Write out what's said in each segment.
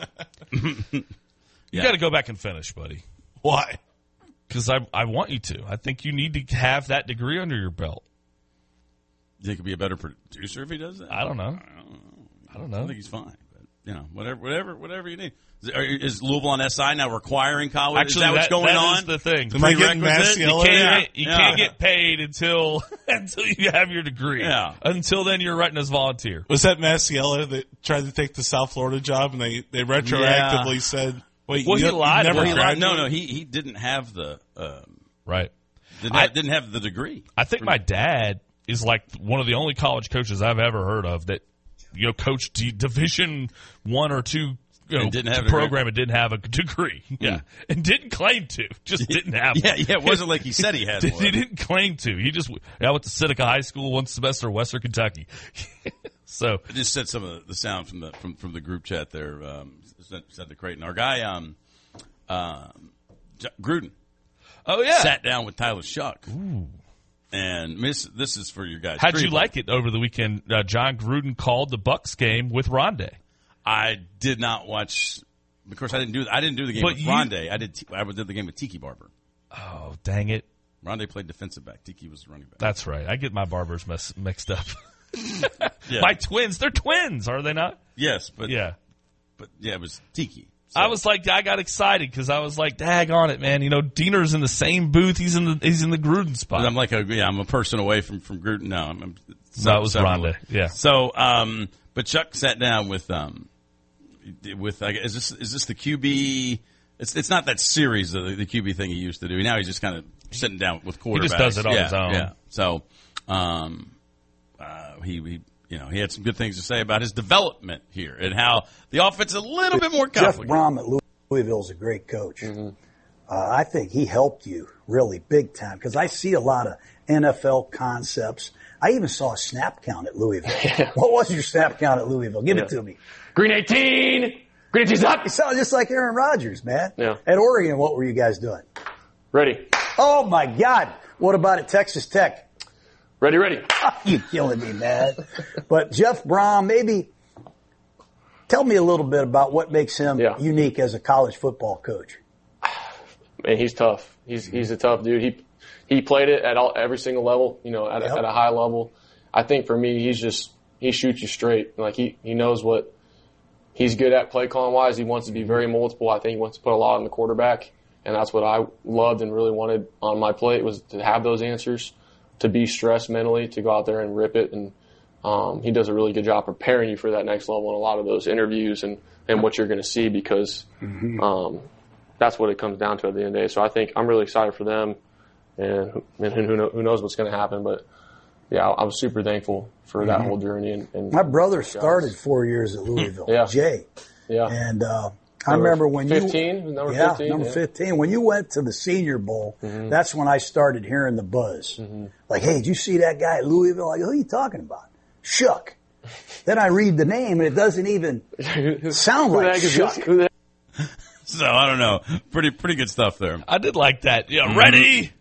You got to go back and finish, buddy. Why? Because I want you to. I think you need to have that degree under your belt. You think he'll be a better producer if he does that? I don't know. I think he's fine. But, whatever you need. Is Louisville on SI now requiring college? Actually, is that what's going on? Is the thing. Am I getting Masiello? You can't get paid until you have your degree. Yeah. Until then, you're writing as volunteer. Was that Masiello that tried to take the South Florida job, and they retroactively said, "Wait, he lied. never Well, No, he didn't have the right. Didn't have the degree. I think my dad is like one of the only college coaches I've ever heard of that coached Division I or II. Didn't have a program and didn't have a degree. Yeah. And didn't claim to. Just didn't have one. Yeah, it wasn't like he said he had one. He didn't claim to. I went to Seneca High School one semester in Western Kentucky. So I just said some of the sound from the group chat there. Said to Creighton. Our guy Gruden. Oh yeah. Sat down with Tyler Shuck. Ooh. And this is for your guys. How'd you like it over the weekend? John Gruden called the Bucks game with Rondé. I did not watch. Of course, I didn't do the game with Rondé. I did the game with Tiki Barber. Oh, dang it! Rondé played defensive back. Tiki was running back. That's right. I get my barbers mixed up. Yeah. My twins. They're twins, are they not? Yes, but yeah, it was Tiki. So. I was like, I got excited because I was like, dag on it, man. Diener's in the same booth. He's in the Gruden spot. I'm like, I'm a person away from Gruden. No, it was Rondé. Yeah. So, but Chuck sat down with is this the QB? It's not that series of the QB thing he used to do. Now he's just kind of sitting down with quarterbacks. He just does it on his own. Yeah. So, he had some good things to say about his development here and how the offense is a little bit more complicated. Jeff Brom at Louisville is a great coach. Mm-hmm. I think he helped you really big time because I see a lot of NFL concepts. I even saw a snap count at Louisville. What was your snap count at Louisville? Give it to me. Green 18. Green 18's up. You sound just like Aaron Rodgers, man. Yeah. At Oregon, what were you guys doing? Ready. Oh, my God. What about at Texas Tech? Ready. You're killing me, man. But Jeff Brom, maybe tell me a little bit about what makes him unique as a college football coach. Man, he's tough. He's a tough dude. He played it at every single level, at a high level. I think for me, he shoots you straight. Like he knows what he's good at play calling wise. He wants to be very multiple. I think he wants to put a lot on the quarterback, and that's what I loved and really wanted on my plate was to have those answers, to be stressed mentally, to go out there and rip it. And he does a really good job preparing you for that next level in a lot of those interviews and what you're going to see because that's what it comes down to at the end of the day. So I think I'm really excited for them, and who knows what's going to happen. But, yeah, I was super thankful for that whole journey. And my brother started 4 years at Louisville, Jay. Yeah. And I remember when 15, number 15. Number 15. When you went to the Senior Bowl, that's when I started hearing the buzz. Like, hey, did you see that guy at Louisville? I go, who are you talking about? Shuck. Then I read the name, and it doesn't even sound like Shuck. So, I don't know. Pretty good stuff there. I did like that. Ready?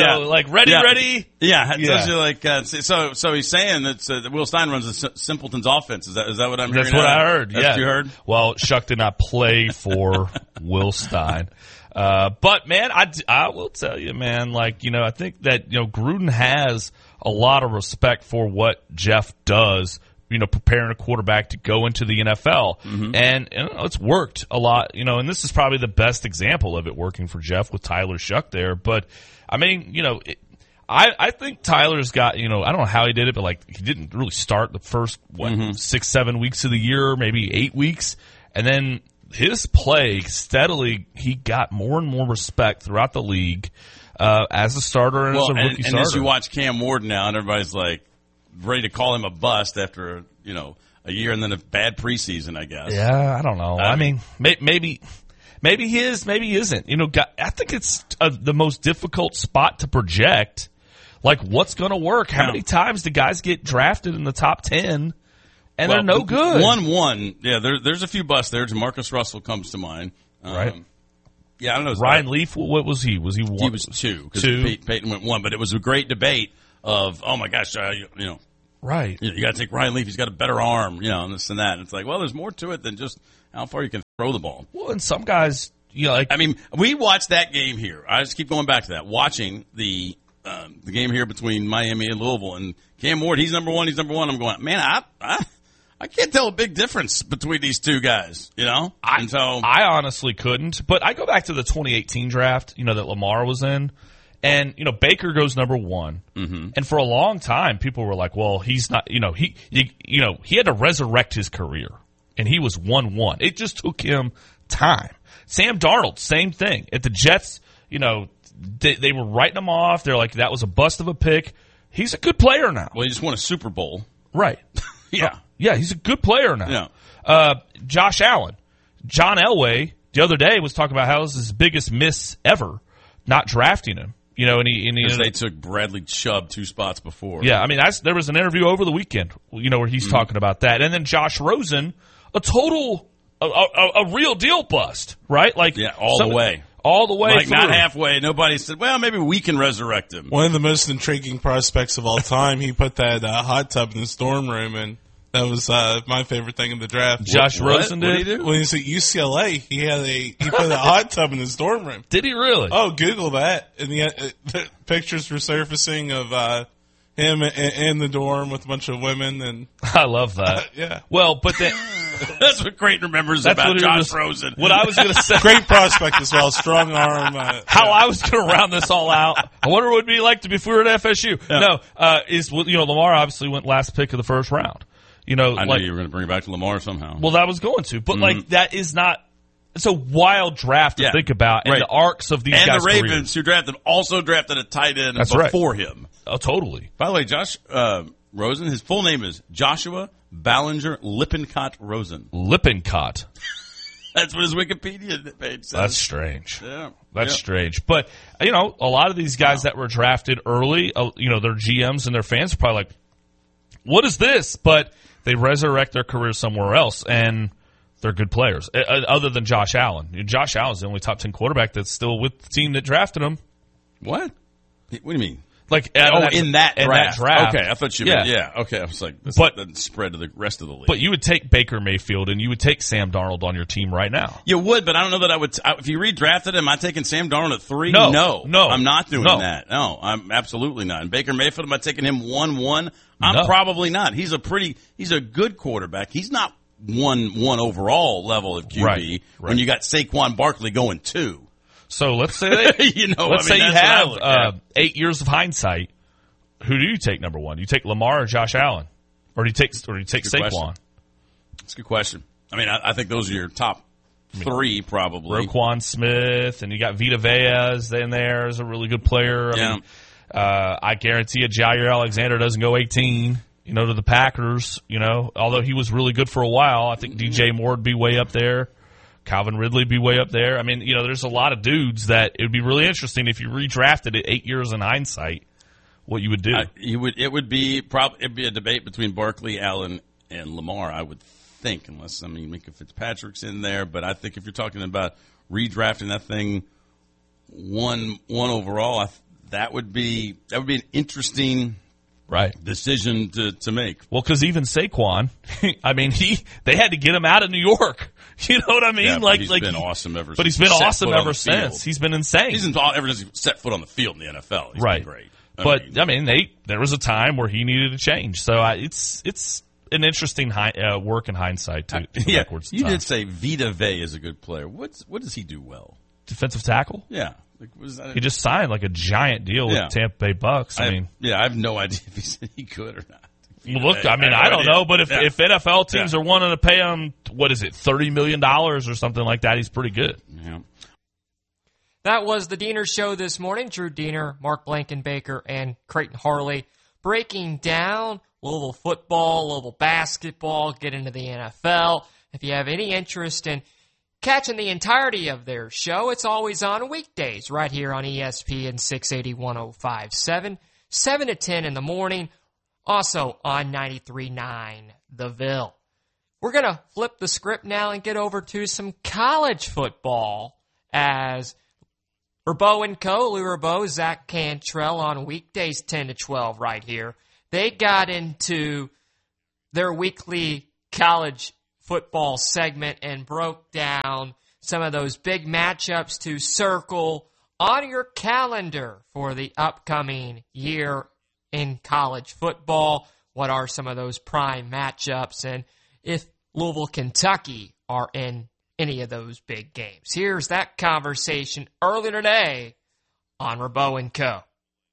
Ready? Yeah. Tells you like, so he's saying that Will Stein runs the Simpletons offense. Is that what I'm hearing? That's what I heard. That's what you heard? Well, Shuck did not play for Will Stein. But man, I will tell you, man, I think that, Gruden has a lot of respect for what Jeff does, preparing a quarterback to go into the NFL. And it's worked a lot, and this is probably the best example of it working for Jeff with Tyler Shuck there. But, I mean, I think Tyler's got, I don't know how he did it, but, he didn't really start the first, 6-7 weeks of the year, maybe 8 weeks. And then his play steadily, he got more and more respect throughout the league as a starter and as a rookie starter. And as you watch Cam Ward now, and everybody's ready to call him a bust after a year and then a bad preseason, I guess. Yeah, I don't know. I mean, maybe he is, maybe he isn't. I think it's the most difficult spot to project. What's going to work? How many times do guys get drafted in the top 10 and they're no good? 1-1. Yeah, there's a few busts there. Marcus Russell comes to mind. Right. Yeah, I don't know. Ryan Leaf, what was he? Was he one? He was 2. Because Peyton went 1, but it was a great debate of, oh my gosh, right. You got to take Ryan Leaf. He's got a better arm, and this and that. And it's like, well, there's more to it than just how far you can throw the ball. Well, and some guys, like I mean, we watched that game here. I just keep going back to that. Watching the game here between Miami and Louisville, and Cam Ward, he's number one. I'm going, man, I can't tell a big difference between these two guys, I honestly couldn't. But I go back to the 2018 draft, that Lamar was in. And, Baker goes number one. Mm-hmm. And for a long time, people were like, well, he's not, he had to resurrect his career. And he was 1-1. It just took him time. Sam Darnold, same thing. At the Jets, they were writing him off. They're like, that was a bust of a pick. He's a good player now. Well, he just won a Super Bowl. Right. Yeah. Yeah, he's a good player now. Yeah. Josh Allen. John Elway, the other day, was talking about how it was his biggest miss ever, not drafting him. Because they took Bradley Chubb 2 spots before. Yeah, I mean, there was an interview over the weekend, where he's talking about that. And then Josh Rosen, a real deal bust, right? Like, all the way. All the way like through. Not halfway. Nobody said, well, maybe we can resurrect him. One of the most intriguing prospects of all time, he put that hot tub in his dorm room, and that was my favorite thing in the draft. Josh Rosen did? What did he do? When he was at UCLA, he put a hot tub in his dorm room. Did he really? Oh, Google that. And the pictures were surfacing of him in the dorm with a bunch of women. And I love that. Yeah. Well, but then... That's what Creighton remembers about Josh Rosen. What I was going to say. Great prospect as well. Strong arm. I was going to round this all out. I wonder what it would be like if we were at FSU. Yeah. No, Lamar obviously went last pick of the first round. I knew you were going to bring it back to Lamar somehow. Well, that was going to. But, that is not... It's a wild draft to think about, and the arcs of these guys' And the Ravens, careers. who also drafted a tight end before him. Oh, totally. By the way, Josh Rosen, his full name is Joshua Ballinger Lippincott Rosen. Lippincott. That's what his Wikipedia page says. That's strange. Yeah. That's strange. But, a lot of these guys that were drafted early, their GMs and their fans are probably like, what is this? But they resurrect their career somewhere else, and they're good players, other than Josh Allen. Josh Allen's the only top 10 quarterback that's still with the team that drafted him. What? What do you mean? Like in that draft. Okay, I thought you meant, okay. I was like, this doesn't spread to the rest of the league. But you would take Baker Mayfield and you would take Sam Darnold on your team right now. You would, but I don't know that I would. If you redrafted him, am I taking Sam Darnold at 3? No. I'm not doing that. No, I'm absolutely not. And Baker Mayfield, am I taking him 1-1? I'm probably not. He's a good quarterback. He's not one overall level of QB right. when you got Saquon Barkley going 2. So let's say you have 8 years of hindsight. Who do you take number one? Do you take Lamar or Josh Allen, or do you take Saquon? That's a good question. I mean, I think those are your top 3 probably. Roquan Smith, and you got Vita Vea in there as a really good player. I guarantee you Jair Alexander doesn't go 18. To the Packers. Although he was really good for a while, I think DJ Moore would be way up there. Calvin Ridley be way up there. I mean, there's a lot of dudes that it would be really interesting if you redrafted it 8 years in hindsight, what you would do. It would be a debate between Barkley, Allen, and Lamar, I would think, unless Minka Fitzpatrick's in there. But I think if you're talking about redrafting that thing one overall, that would be an interesting decision to make. Well, because even Saquon, I mean, they had to get him out of New York. You know what I mean? Yeah, he's been awesome ever since. But he's been awesome ever since. He's been insane. Ever since he set foot on the field in the NFL. He's been great. There was a time where he needed to change. So it's an interesting work in hindsight to backwards. You did say Vita Vea is a good player. What does he do well? Defensive tackle? Yeah. He just signed a giant deal with Tampa Bay Bucks. I have no idea if he's any good or not. Well, look, I don't know, but if NFL teams are wanting to pay him, $30 million or something like that, he's pretty good. Yeah. That was the Diener Show this morning. Drew Diener, Mark Blankenbaker, and Creighton Harley breaking down Louisville football, Louisville basketball, get into the NFL. If you have any interest in catching the entirety of their show, it's always on weekdays right here on ESPN 680 1057, 7 to 10 in the morning. Also on 93.9 The Ville. We're going to flip the script now and get over to some college football as Urbo and Co., Lou Urbo, Zach Cantrell on weekdays 10 to 12 right here. They got into their weekly college football segment and broke down some of those big matchups to circle on your calendar for the upcoming year in college football. What are some of those prime matchups, and if Louisville, Kentucky are in any of those big games? Here's that conversation earlier today on Rabeau & Co.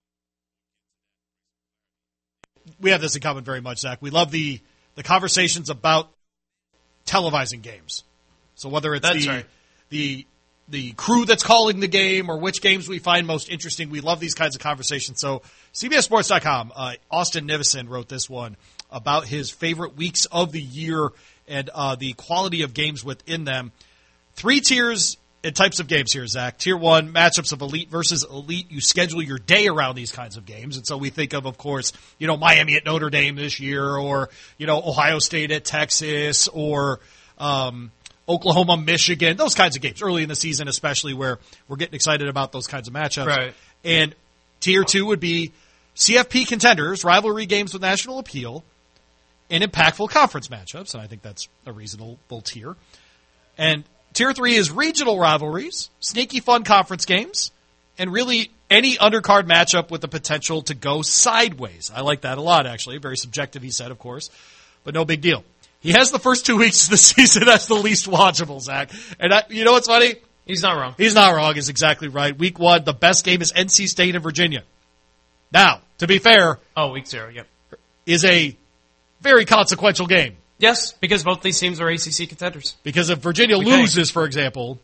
We have this in common very much, Zach. We love the conversations about televising games. So whether it's the crew that's calling the game or which games we find most interesting, we love these kinds of conversations. So CBSSports.com, Austin Nivison wrote this one about his favorite weeks of the year and the quality of games within them. 3 tiers and types of games here, Zach. Tier 1, matchups of elite versus elite. You schedule your day around these kinds of games. And so we think of course, Miami at Notre Dame this year, or, Ohio State at Texas, or Oklahoma, Michigan, those kinds of games early in the season, especially where we're getting excited about those kinds of matchups. Right. And tier 2 would be CFP contenders, rivalry games with national appeal, and impactful conference matchups. And I think that's a reasonable tier. And tier 3 is regional rivalries, sneaky fun conference games, and really any undercard matchup with the potential to go sideways. I like that a lot, actually. Very subjective, he said, of course, but no big deal. He has the first 2 weeks of the season as the least watchable, Zach. And you know what's funny? He's not wrong. He's not wrong. He's exactly right. Week 1, the best game is NC State and Virginia. Now, to be fair, week 0, yep, is a very consequential game. Yes, because both these teams are ACC contenders. Because if Virginia loses, for example,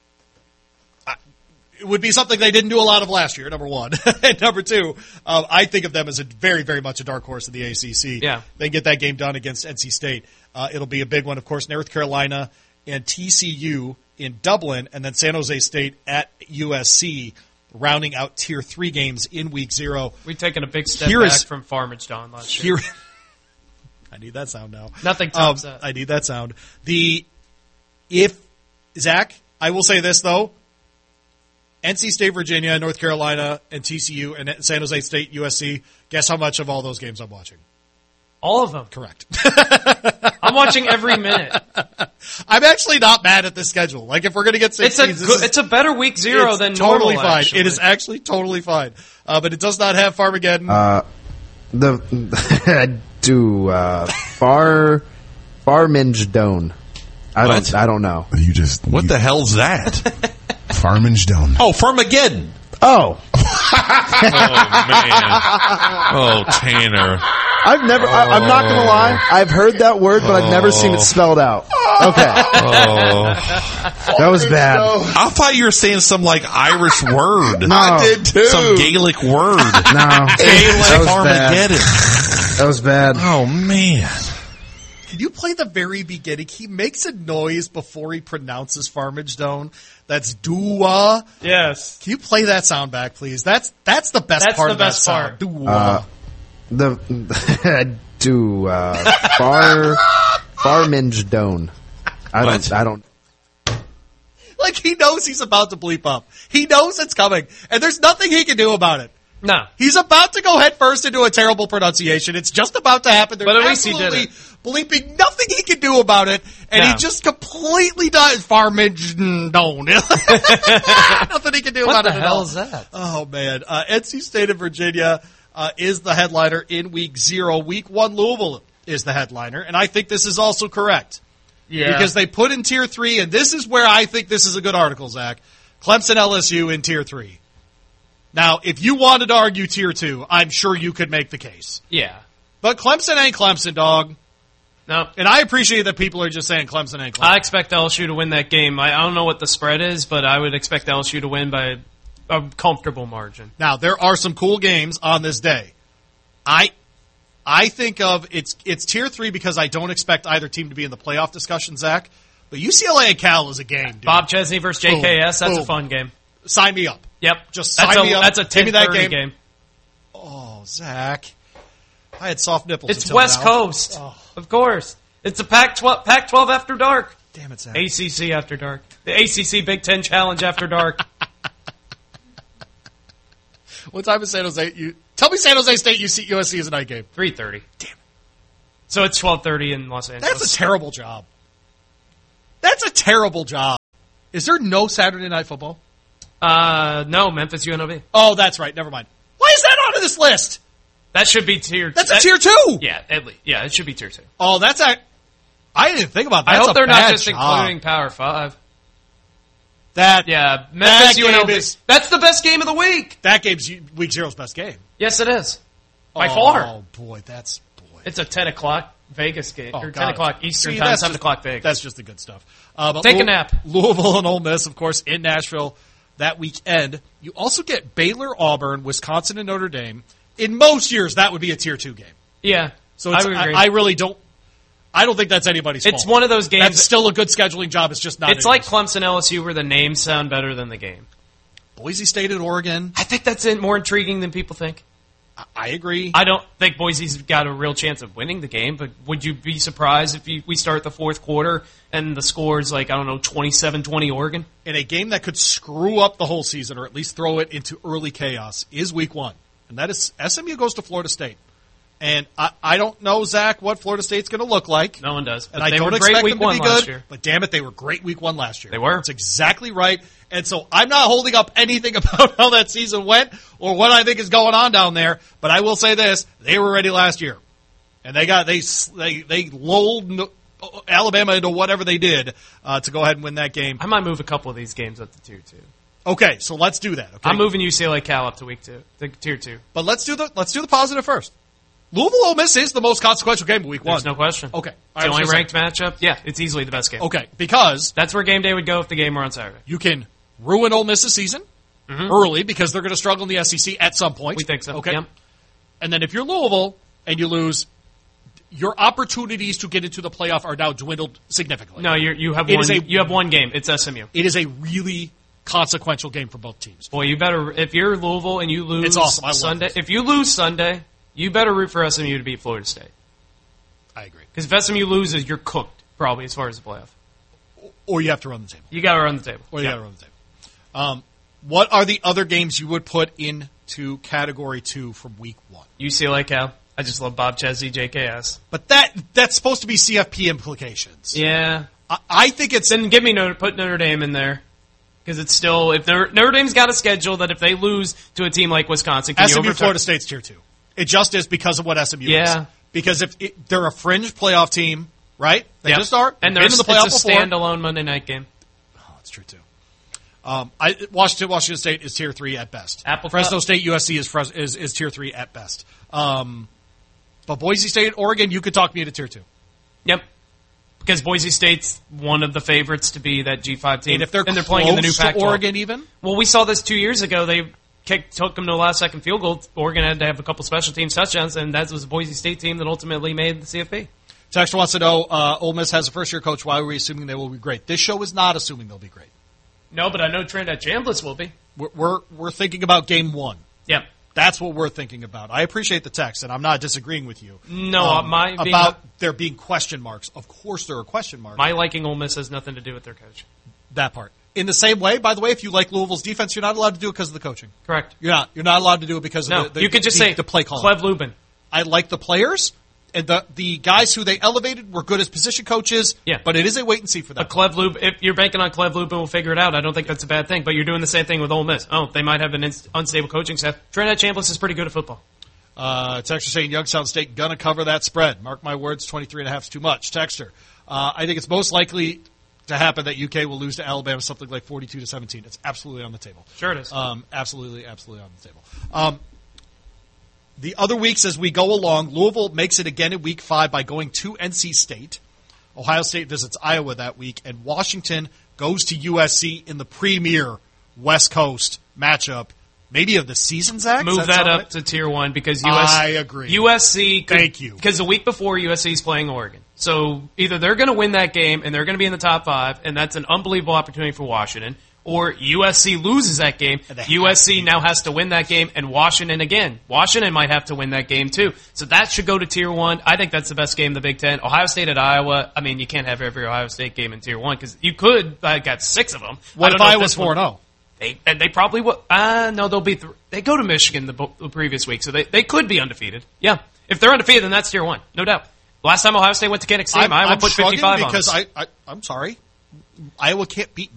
it would be something they didn't do a lot of last year, number one. And number two, I think of them as a very, very much a dark horse in the ACC. Yeah. They get that game done against NC State. It'll be a big one, of course, North Carolina and TCU in Dublin, and then San Jose State at USC, rounding out Tier 3 games in Week 0. We've taken a big step back from Farmage Dawn last year. I need that sound now. Nothing tops that. I need that sound. Zach, I will say this, though. NC State, Virginia, North Carolina, and TCU, and San Jose State, USC. Guess how much of all those games I'm watching? All of them. Correct. I'm watching every minute. I'm actually not mad at this schedule. Like, if we're going to get 6 seasons, it's a better Week 0 than totally normal, fine. actually. It is actually totally fine. But it does not have Farmageddon. Farmage Dawn. I don't know. What the hell's that? Farmage Dawn. Oh, Farmageddon. Oh. Oh, Tanner. I'm not going to lie. I've heard that word, but I've never seen it spelled out. Okay. That was bad. I thought you were saying some Irish word. No. I did too. Some Gaelic word. No. Gaelic Farmageddon. That was bad. Oh, man. Can you play the very beginning? He makes a noise before he pronounces Farmage Dawn. That's dua. Yes. Can you play that sound back, please? That's the best part of that sound. Dua. Farmage Dawn. I don't. Like, he knows he's about to bleep up. He knows it's coming, and there's nothing he can do about it. No. He's about to go head first into a terrible pronunciation. It's just about to happen. There's but at least he did it. Bleeping nothing he can do about it, and he just completely does Farmage Dawn. Nothing he can do about it at all. What the hell is that? Oh, man. NC State of Virginia is the headliner in Week 0. Week 1, Louisville is the headliner, and I think this is also correct. Yeah. Because they put in Tier 3, and this is where I think this is a good article, Zach. Clemson LSU in Tier 3. Now, if you wanted to argue Tier 2, I'm sure you could make the case. Yeah. But Clemson ain't Clemson, dog. No. And I appreciate that people are just saying Clemson ain't Clemson. I expect LSU to win that game. I don't know what the spread is, but I would expect LSU to win by a comfortable margin. Now, there are some cool games on this day. I think of it's Tier 3 because I don't expect either team to be in the playoff discussion, Zach. But UCLA and Cal is a game, dude. Bob Chesney versus JKS, that's a fun game. Sign me up. Yep. Just sign me up. That's a 10-30 game. Oh, Zach. I had soft nipples. It's West Coast. Oh. Of course. It's a Pac-12 after dark. Damn it, Zach. ACC after dark. The ACC Big Ten Challenge after dark. What time is San Jose? Tell me San Jose State USC is a night game. 3:30. Damn it. So it's 12:30 in Los Angeles. That's a terrible job. That's a terrible job. Is there no Saturday Night Football? No, Memphis UNLV. Oh, that's right. Never mind. Why is that on this list? That should be tier. That's a tier 2. Yeah, at least. Yeah, it should be tier 2. Oh, that's a. I didn't think about that. I That's hope a they're not bad just job. including Power 5. Yeah, Memphis that UNLV. game is- That's the best game of the week. That game's week 0's best game. Yes, it is. By far. Oh boy, It's a 10 o'clock Vegas game, or 10 God. o'clock Eastern See, time, that's 7 just- o'clock Vegas. That's just the good stuff. But Take a nap. Louisville and Ole Miss, of course, in Nashville that weekend. You also get Baylor, Auburn, Wisconsin, and Notre Dame. In most years, that would be a tier 2 game. Yeah. So it's, I would agree. I really don't. I don't think that's anybody's fault. It's one of those games. That's still a good scheduling job. It's just not. It's like Clemson LSU, where the names sound better than the game. Boise State at Oregon. I think that's more intriguing than people think. I agree. I don't think Boise's got a real chance of winning the game, but would you be surprised if we start the fourth quarter and the score is 27-20 Oregon? In a game that could screw up the whole season, or at least throw it into early chaos, is week 1. And that is SMU goes to Florida State. And I don't know, Zach, what Florida State's going to look like. No one does. And I don't expect them to be good. But damn it, they were great week 1 last year. They were. That's exactly right. And so I'm not holding up anything about how that season went or what I think is going on down there. But I will say this: they were ready last year, and they lulled Alabama into whatever they did to go ahead and win that game. I might move a couple of these games up to tier 2. Okay, so let's do that. Okay? I'm moving UCLA Cal up to week 2, the tier 2. But let's do the positive first. Louisville Ole Miss is the most consequential game of week 1. There's no question. Okay. It's the only ranked matchup. Yeah, it's easily the best game. Okay, because that's where game day would go if the game were on Saturday. You can ruin Ole Miss's season early because they're going to struggle in the SEC at some point. We think so. Okay. Yep. And then if you're Louisville and you lose, your opportunities to get into the playoff are now dwindled significantly. No, you have one game. It's SMU. It is a really consequential game for both teams. Boy, you better, if you're Louisville and you lose it's awesome. I love Sunday, this. if you lose Sunday, you better root for SMU to beat Florida State. I agree. Because if SMU loses, you're cooked, probably, as far as the playoff. Or you have to run the table. You got to run the table. Or you got to run the table. What are the other games you would put into Category 2 from Week 1? UCLA Cal. I just love Bob Chesney, JKS. But that's supposed to be CFP implications. Yeah. I think it's... Then put Notre Dame in there. Because it's still... if Notre Dame's got a schedule that if they lose to a team like Wisconsin... SMU Florida State's tier 2. It just is because of what SMU is. Because they're a fringe playoff team, right? They just are. And been in the playoff it's a before. standalone Monday night game. Oh, that's true, too. Washington State is tier 3 at best. Fresno State, USC is tier 3 at best. But Boise State, Oregon, you could talk me into tier 2. Yep. Because Boise State's one of the favorites to be that G5 team. And if they're playing in the new close Pac-12. to Oregon even? Well, we saw this 2 years ago. They took them to a last-second field goal. Oregon had to have a couple special teams touchdowns, and that was a Boise State team that ultimately made the CFP. Texter wants to know, Ole Miss has a first-year coach. Why are we assuming they will be great? This show is not assuming they'll be great. No, but I know Trinidad Chambliss will be. We're thinking about game 1. Yep. That's what we're thinking about. I appreciate the text, and I'm not disagreeing with you. No, about there being question marks. Of course there are question marks. My liking Ole Miss has nothing to do with their coach. That part. In the same way, by the way, if you like Louisville's defense, you're not allowed to do it because of the coaching. Correct. You're not. You're not allowed to do it because of you could just say the play call. Clev Lubin. I like the players, and the guys who they elevated were good as position coaches. Yeah. But it is a wait and see for them. Clev Lubin, if you're banking on Clev Lubin, we'll figure it out. I don't think that's a bad thing. But you're doing the same thing with Ole Miss. Oh, they might have an unstable coaching staff. Trinidad Chambliss is pretty good at football. Texter saying Youngstown State gonna cover that spread. Mark my words, 23.5 is too much. Texter, I think it's most likely to happen that UK will lose to Alabama something like 42-17. It's absolutely on the table. Sure it is. Absolutely on the table. The other weeks as we go along, Louisville makes it again in Week 5 by going to NC State. Ohio State visits Iowa that week, and Washington goes to USC in the premier West Coast matchup. Maybe of the season, Zach? Move that up to tier 1 because I agree. USC. Thank you. Because the week before, USC is playing Oregon. So either they're going to win that game and they're going to be in the top 5, and that's an unbelievable opportunity for Washington, or USC loses that game. USC now has to win that game, and Washington again. Washington might have to win that game too. So that should go to tier 1. I think that's the best game in the Big Ten. Ohio State at Iowa. I mean, you can't have every Ohio State game in tier 1 because you could. I got 6 of them. What if Iowa's 4-0? They probably will. No, they'll be. They go to Michigan the previous week, so they could be undefeated. Yeah, if they're undefeated, then that's tier 1, no doubt. Last time Ohio State went to Kinnick Stadium, Iowa put 55 on because I'm sorry. Iowa can't beat